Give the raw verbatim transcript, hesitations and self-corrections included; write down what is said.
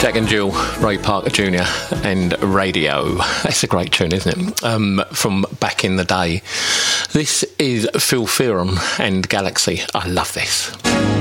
Jack and Jill, Ray Parker Junior and Radio. That's a great tune, isn't it? Um, from back in the day. This is Phil Fearon and Galaxy. I love this.